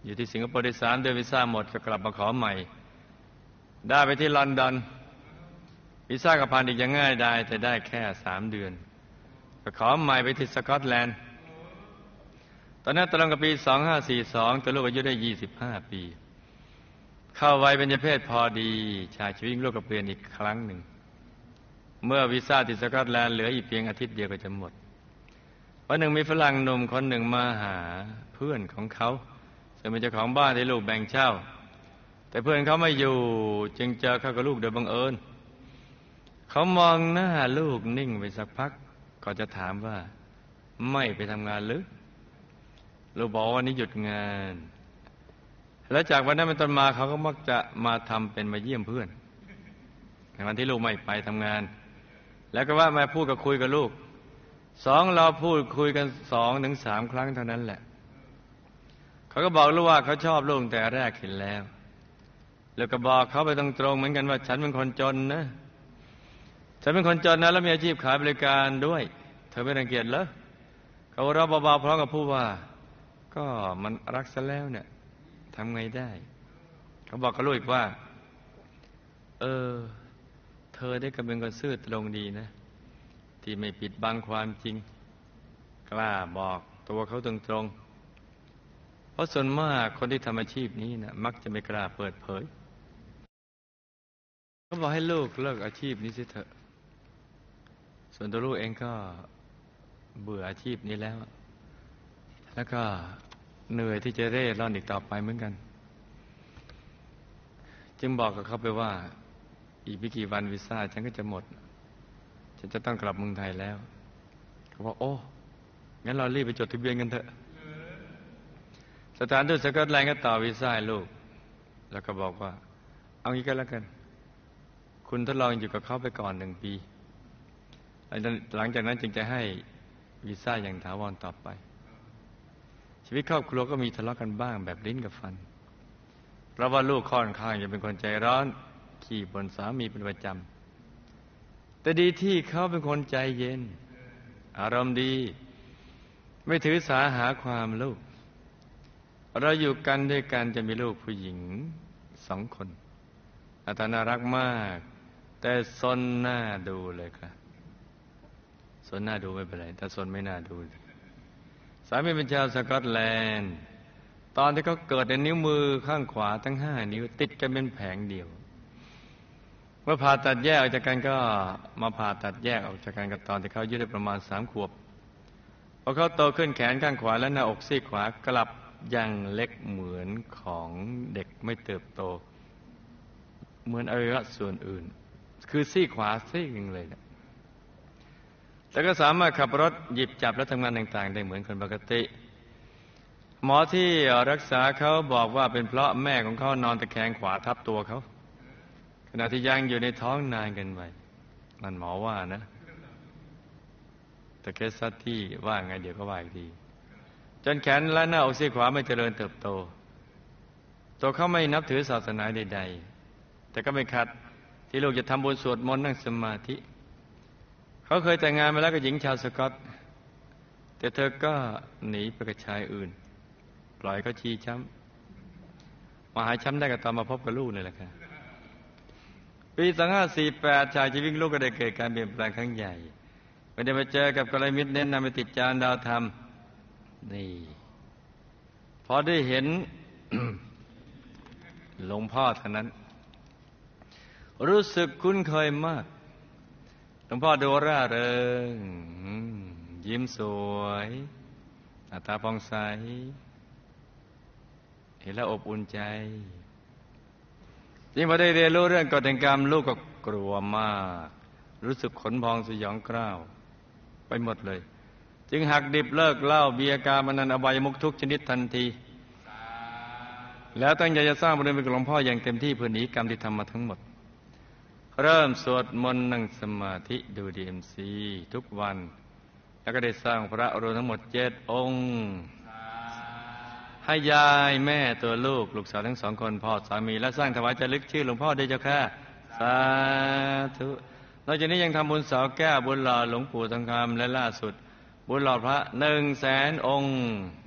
อยู่ที่สิงคโปร์ได้3 เดือนวีซ่าหมดก็กลับมาขอใหม่ได้ไปที่ลอนดอนวีซ่าก็ผ่านอีกอย่างง่ายดายแต่ได้แค่3 เดือนก็ขอใหม่ไปที่สกอตแลนด์ตอนนั้นตรงกับปี2542ตัวลูกอายุได้25 ปีเข้าวัยเบญจเพศพอดีชายชีวิตลูกก็เปลี่ยนอีกครั้งหนึ่งเมื่อวีซ่าที่สกอตแลนด์เหลืออีกเพียงอาทิตย์เดียวก็จะหมดวันหนึ่งมีฝรั่งหนุ่มคนหนึ่งมาหาเพื่อนของเขาซึ่งเป็นเจ้าของบ้านที่ลูกแบ่งเช่าแต่เพื่อนเขาไม่อยู่จึงเจอเขากับลูกโดยบังเอิญเขามองหน้าลูกนิ่งไปสักพักก็จะถามว่าไม่ไปทำงานหรือลูกบอกว่านี้หยุดงานและจากวันนั้นเป็นต้นมาเขาก็มักจะมาทำเป็นมาเยี่ยมเพื่อนในวันที่ลูกไม่ไปทำงานแล้วก็ว่ามาพูดกับคุยกับลูกเราพูดคุยกัน2 ถึง 3 ครั้งเท่านั้นแหละเขาก็บอกลูกว่าเขาชอบลูกแต่แรกเห็นแล้วแล้วก็บอกเขาไปตรงๆเหมือนกันว่าฉันเป็นคนจนนะฉันเป็นคนจนนะแล้วมีอาชีพขายบริการด้วยเธอไม่รังเกียจเหรอเขาเราเบาๆพร้อมกับพูดว่าก็มันรักซะแล้วเนี่ยทำไงได้เขาบอกกับลูกอีกว่าเธอได้กำลังก็ซื่อตรงดีนะที่ไม่ปิดบังความจริงกล้าบอกตัวเขาตรงๆเพราะส่วนมากคนที่ทำอาชีพนี้นะมักจะไม่กล้าเปิดเผยเขาบอกให้ลูกเลิกอาชีพนี้เสียเถอะส่วนตัวลูกเองก็เบื่ออาชีพนี้แล้วแล้วก็เหนื่อยที่จะเร่ร่อนอีกต่อไปเหมือนกันจึงบอกกับเขาไปว่าอีกไม่กี่วันวีซ่าฉันก็จะหมดฉันจะต้องกลับเมืองไทยแล้วเขาบอกโอ้งั้นเรารีบไปจดทะเบียนกันเถอะสถานทูตสกอตแลนด์ก็ต่อวีซ่าให้ลูกแล้วก็บอกว่าเอางี้ก็แล้วกันคุณทดลองอยู่กับเขาไปก่อน1 ปีหลังจากนั้นจึงจะให้วีซ่าอย่างถาวรต่อไปชีวิตครอบครัวก็มีทะเลาะกันบ้างแบบลิ้นกับฟันเพราะว่าลูกค่อนข้างจะเป็นคนใจร้อนขี้บ่นสามีเป็นประจำแต่ดีที่เขาเป็นคนใจเย็นอารมณ์ดีไม่ถือสาหาความลูกเราอยู่กันด้วยกันจะมีลูกผู้หญิง2 คนหน้าตาน่ารักมากแต่ซนหน้าดูเลยค่ะซนหน้าดูไม่เป็นไรแต่ซนไม่น่าดูสามีเป็นชาวสกอตแลนด์ตอนที่เขาเกิดในนิ้วมือข้างขวาทั้ง5 นิ้วติดกันเป็นแผงเดียวเมื่อผ่าตัดแยกออกจากกันก็มาผ่าตัดแยกออกจากกันกับตอนที่เขาอายุได้ประมาณ3 ขวบพอเขาโตขึ้นแขนข้างขวาและหน้าอกซีกขวากลับยังเล็กเหมือนของเด็กไม่เติบโตเหมือนอวัยวะส่วนอื่นคือซีกขวาซีกหนึ่งเลยนะแต่ก็สามารถขับรถหยิบจับและทำงานต่างๆได้เหมือนคนปกติหมอที่รักษาเขาบอกว่าเป็นเพราะแม่ของเขานอนตะแคงขวาทับตัวเขาขณะที่ยังอยู่ในท้องนานเกินไปนั่นหมอว่านะแต่เคสที่ว่าไงเดี๋ยวก็ว่าอีกทีจนแขนและหน้าอกซีกขวาไม่เจริญเติบโตตัวเขาไม่นับถือศาสนาใดๆแต่ก็ไม่ขัดที่ลูกจะทำบุญสวดมนต์นั่งสมาธิเขาเคยแต่งงานมาแล้วกับหญิงชาวสกอตแต่เธอก็หนีไปกับชายอื่นปล่อยเขาชี้ช้ำมาหายช้ำได้ก็ตอนมาพบกับลูกนี่แหละค่ะปี2548ชายชีวิตลูกก็ได้เกิดการเปลี่ยนแปลงครั้งใหญ่ไม่ได้มาเจอกับกัลยาณมิตรเน้นนำไปติดจานดาวธรรมนี่พอได้เห็น หลวงพ่อเท่านั้นรู้สึกคุ้นเคยมากหลวงพ่อดูร่าเริงยิ้มสวยหน้าตาผ่องใสเห็นแล้วอบอุ่นใจยิ่งพอได้เรียนรู้เรื่องกฎแห่งกรรมลูกก็กลัวมากรู้สึกขนพองสยองกล้าวไปหมดเลยจึงหักดิบเลิกเหล้าเบียร์กามนันอบายมุขทุกชนิดทันทีแล้วตั้งใจจะสร้างบุญเป็นหลวงพ่ออย่างเต็มที่เพื่อหนีกรรมที่ทำมาทั้งหมดเริ่มสวดมนต์นั่งสมาธิดูDMCทุกวันแล้วก็ได้สร้างพระรวมทั้งหมด7 องค์ให้ยายแม่ตัวลูกสาวทั้ง2 คนพ่อสามีและสร้างถวายจารึกชื่อหลวงพ่อด้วยเจ้าค่ะสาธุนอกจากนี้ยังทำบุญเสาแก้วบุญหล่อหลวงปู่ทองคำและล่าสุดบุญหล่อพระ100,000 องค์